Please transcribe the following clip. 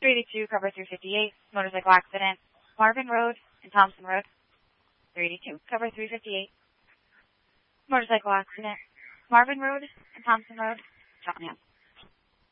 382, cover 358, motorcycle accident, Marvin Road and Thompson Road. 382, cover 358, motorcycle accident, Marvin Road and Thompson Road, Cheltenham.